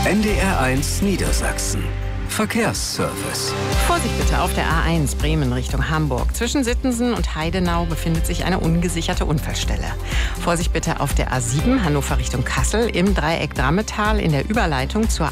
NDR1 Niedersachsen. Verkehrsservice. Vorsicht bitte auf der A1 Bremen Richtung Hamburg. Zwischen Sittensen und Heidenau befindet sich eine ungesicherte Unfallstelle. Vorsicht bitte auf der A7 Hannover Richtung Kassel. Im Dreieck Drammetal in der Überleitung zur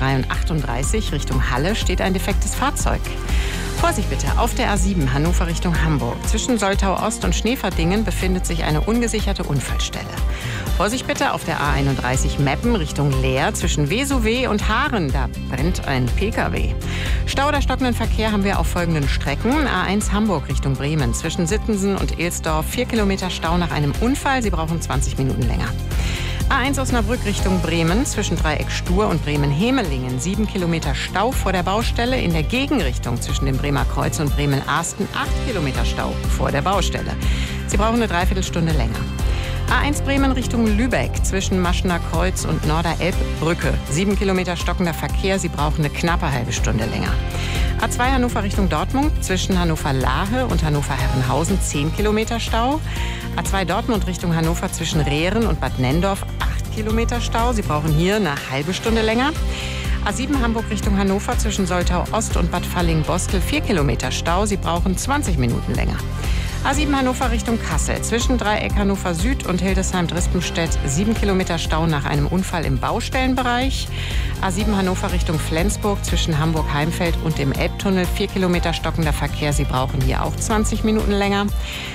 A338 Richtung Halle steht ein defektes Fahrzeug. Vorsicht bitte auf der A7 Hannover Richtung Hamburg. Zwischen Soltau Ost und Schneeverdingen befindet sich eine ungesicherte Unfallstelle. Vorsicht bitte auf der A31 Meppen Richtung Leer. Zwischen Vesuve und Haaren, da brennt ein Pkw. Stau oder stockenden Verkehr haben wir auf folgenden Strecken. A1 Hamburg Richtung Bremen. Zwischen Sittensen und Elsdorf 4 Kilometer Stau nach einem Unfall. Sie brauchen 20 Minuten länger. A1 Osnabrück Richtung Bremen, zwischen Dreieck Stur und Bremen-Hemelingen. 7 Kilometer Stau vor der Baustelle. In der Gegenrichtung zwischen dem Bremer Kreuz und Bremen-Arsten 8 Kilometer Stau vor der Baustelle. Sie brauchen eine Dreiviertelstunde länger. A1 Bremen Richtung Lübeck, zwischen Maschener Kreuz und Norderelbbrücke. 7 Kilometer stockender Verkehr, Sie brauchen eine knappe halbe Stunde länger. A2 Hannover Richtung Dortmund, zwischen Hannover-Lahe und Hannover-Herrenhausen 10 Kilometer Stau. A2 Dortmund Richtung Hannover zwischen Rehren und Bad Nendorf 8 Kilometer Stau. Sie brauchen hier eine halbe Stunde länger. A7 Hamburg Richtung Hannover zwischen Soltau Ost und Bad Falling-Bostel 4 Kilometer Stau. Sie brauchen 20 Minuten länger. A7 Hannover Richtung Kassel. Zwischen Dreieck Hannover Süd und Hildesheim-Drispenstedt 7 Kilometer Stau nach einem Unfall im Baustellenbereich. A7 Hannover Richtung Flensburg zwischen Hamburg-Heimfeld und dem Elbtunnel 4 Kilometer stockender Verkehr. Sie brauchen hier auch 20 Minuten länger.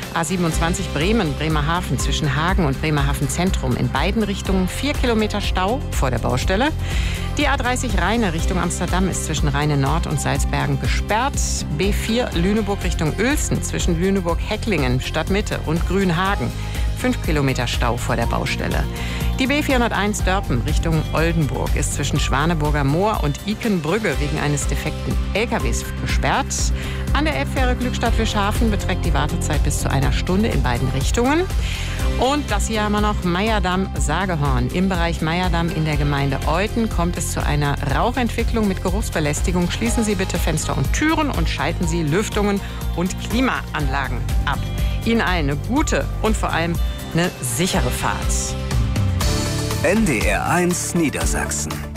A27 Bremen, Bremerhaven zwischen Hagen und Bremerhaven Zentrum in beiden Richtungen 4 Kilometer Stau vor der Baustelle. Die A30 Rheine Richtung Amsterdam ist zwischen Rheine Nord und Salzbergen gesperrt. B4 Lüneburg Richtung Uelzen zwischen Lüneburg-Hecklingen, Stadtmitte und Grünhagen. 5 Kilometer Stau vor der Baustelle. Die B401 Dörpen Richtung Oldenburg ist zwischen Schwaneburger Moor und Ikenbrügge wegen eines defekten LKWs gesperrt. An der Elbfähre Glückstadt-Wischhafen beträgt die Wartezeit bis zu einer Stunde in beiden Richtungen. Und das hier haben wir noch, Meyerdamm-Sagehorn. Im Bereich Meyerdamm in der Gemeinde Euthen kommt es zu einer Rauchentwicklung mit Geruchsbelästigung. Schließen Sie bitte Fenster und Türen und schalten Sie Lüftungen und Klimaanlagen ab. Ihnen allen eine gute und vor allem eine sichere Fahrt. NDR1 Niedersachsen.